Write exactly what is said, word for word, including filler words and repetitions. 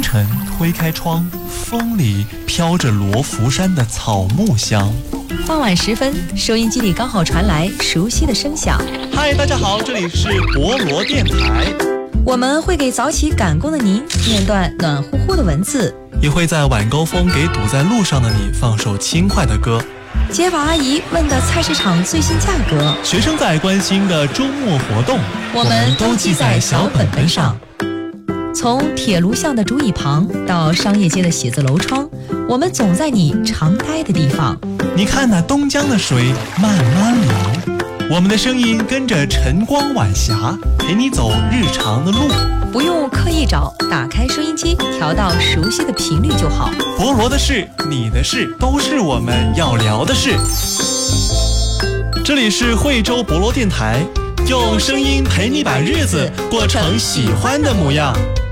晨推开窗，风里飘着罗浮山的草木香。 傍晚时分，收音机里刚好传来熟悉的声响。 嗨，大家好，这里是博罗电台。 我们会给早起赶工的您念段暖乎乎的文字， 也会在晚高峰给堵在路上的你放首轻快的歌。 街坊阿姨问的菜市场最新价格， 学生仔关心的周末活动， 我们都记在小本本上。从铁炉巷的竹椅旁到商业街的写字楼窗，我们总在你常待的地方。 你看那东江的水慢慢流，我们的声音跟着晨光晚霞，陪你走日常的路。 不用刻意找，打开收音机，调到熟悉的频率就好。 博罗的事，你的事，都是我们要聊的事。这里是惠州博罗电台，用声音陪你把日子过成喜欢的模样。